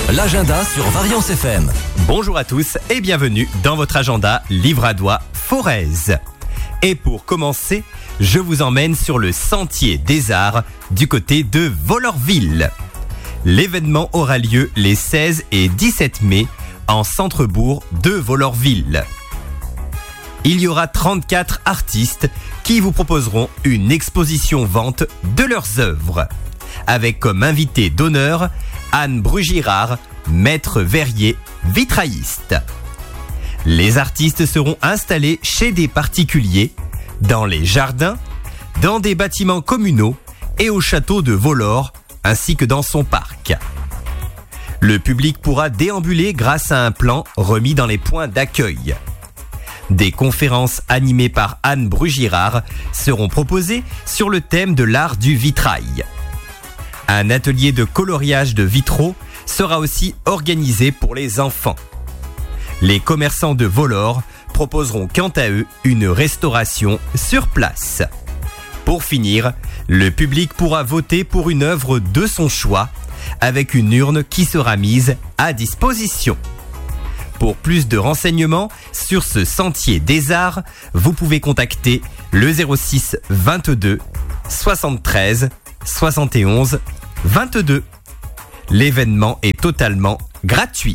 l'agenda sur Variance FM. Bonjour à tous et bienvenue dans votre agenda Livradois Forez. Et pour commencer, je vous emmène sur le Sentier des Arts du côté de Vollorville. L'événement aura lieu les 16 et 17 mai en centre-bourg de Vollorville. Il y aura 34 artistes qui vous proposeront une exposition-vente de leurs œuvres, avec comme invité d'honneur Anne Brugirard, maître verrier vitrailliste. Les artistes seront installés chez des particuliers, dans les jardins, dans des bâtiments communaux et au château de Vollore, ainsi que dans son parc. Le public pourra déambuler grâce à un plan remis dans les points d'accueil. Des conférences animées par Anne Brugirard seront proposées sur le thème de l'art du vitrail. Un atelier de coloriage de vitraux sera aussi organisé pour les enfants. Les commerçants de Vollore proposeront quant à eux une restauration sur place. Pour finir, le public pourra voter pour une œuvre de son choix avec une urne qui sera mise à disposition. Pour plus de renseignements sur ce Sentier des Arts, vous pouvez contacter le 06 22 73 71 22. L'événement est totalement gratuit.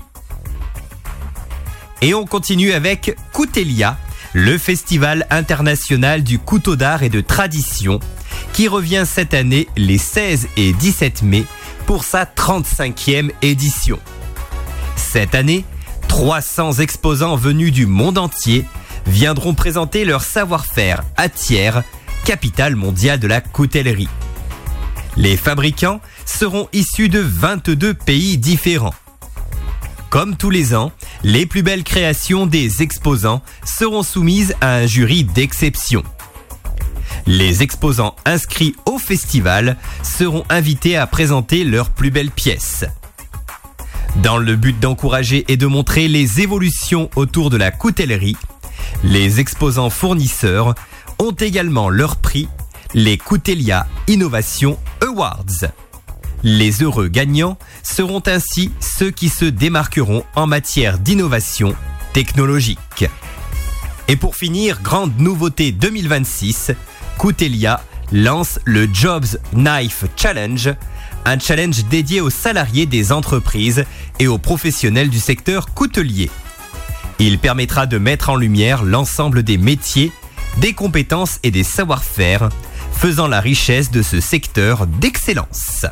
Et on continue avec Coutelia, le festival international du couteau d'art et de tradition, qui revient cette année les 16 et 17 mai pour sa 35e édition. Cette année, 300 exposants venus du monde entier viendront présenter leur savoir-faire à Thiers, capitale mondiale de la coutellerie. Les fabricants seront issus de 22 pays différents. Comme tous les ans, les plus belles créations des exposants seront soumises à un jury d'exception. Les exposants inscrits au festival seront invités à présenter leurs plus belles pièces. Dans le but d'encourager et de montrer les évolutions autour de la coutellerie, les exposants fournisseurs ont également leur prix, les Coutelia Innovation Awards. Les heureux gagnants seront ainsi ceux qui se démarqueront en matière d'innovation technologique. Et pour finir, grande nouveauté 2026, Coutelia lance le Jobs Knife Challenge, un challenge dédié aux salariés des entreprises et aux professionnels du secteur coutelier. Il permettra de mettre en lumière l'ensemble des métiers, des compétences et des savoir-faire, faisant la richesse de ce secteur d'excellence.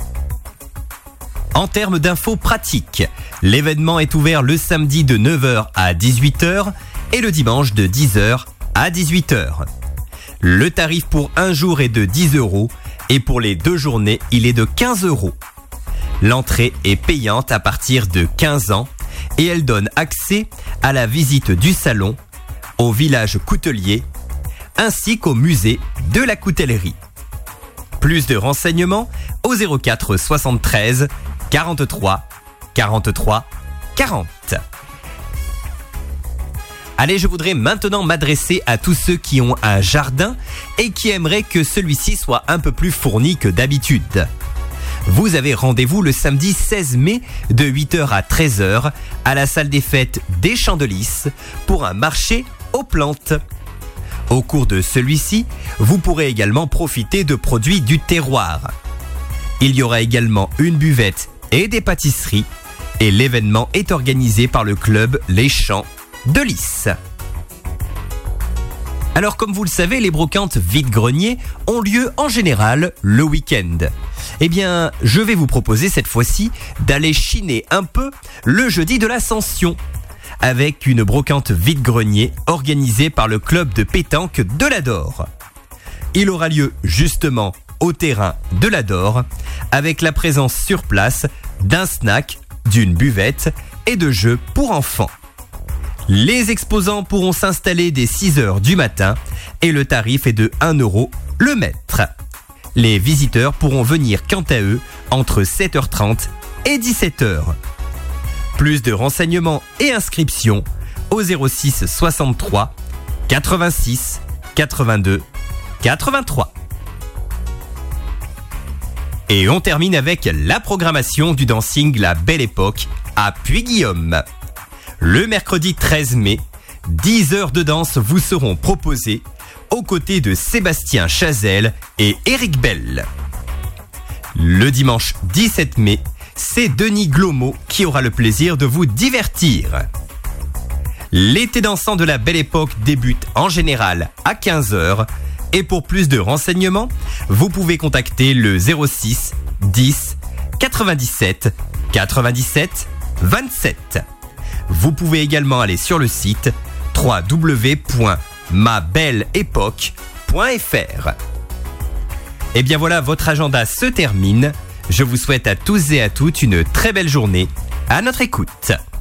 En termes d'infos pratiques, l'événement est ouvert le samedi de 9h à 18h et le dimanche de 10h à 18h. Le tarif pour un jour est de 10 € et pour les 2 journées, il est de 15 €. L'entrée est payante à partir de 15 ans et elle donne accès à la visite du salon, au village coutelier ainsi qu'au musée de la coutellerie. Plus de renseignements au 04 73 43 43 40. Allez, je voudrais maintenant m'adresser à tous ceux qui ont un jardin et qui aimeraient que celui-ci soit un peu plus fourni que d'habitude. Vous avez rendez-vous le samedi 16 mai de 8h à 13h à la salle des fêtes des Champs de Lys pour un marché aux plantes. Au cours de celui-ci, vous pourrez également profiter de produits du terroir. Il y aura également une buvette et des pâtisseries et l'événement est organisé par le club Les Champs de Lys. Alors comme vous le savez, les brocantes vide-grenier ont lieu en général le week-end. Eh bien, je vais vous proposer cette fois-ci d'aller chiner un peu le jeudi de l'Ascension avec une brocante vide-grenier organisée par le club de pétanque de l'Adore. Il aura lieu justement au terrain de l'Adore avec la présence sur place d'un snack, d'une buvette et de jeux pour enfants. Les exposants pourront s'installer dès 6h du matin et le tarif est de 1 € le mètre. Les visiteurs pourront venir quant à eux entre 7h30 et 17h. Plus de renseignements et inscriptions au 06 63 86 82 83. Et on termine avec la programmation du dancing La Belle Époque à Puy-Guillaume. Le mercredi 13 mai, 10 heures de danse vous seront proposées aux côtés de Sébastien Chazelle et Éric Bell. Le dimanche 17 mai, c'est Denis Glomo qui aura le plaisir de vous divertir. L'été dansant de La Belle Époque débute en général à 15h. Et pour plus de renseignements, vous pouvez contacter le 06 10 97 97 27. Vous pouvez également aller sur le site www.mabelleepoque.fr. Et bien voilà, votre agenda se termine. Je vous souhaite à tous et à toutes une très belle journée. À notre écoute.